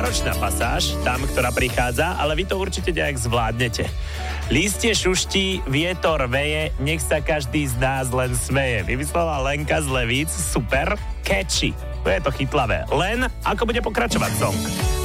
náročná pasáž, tam, ktorá prichádza, ale vy to určite nejak zvládnete. Lístie šuští, vietor veje, nech sa každý z nás len smeje. Vymyslela Lenka z Levíc, super, catchy. To je to chytlavé. Len, ako bude pokračovať song?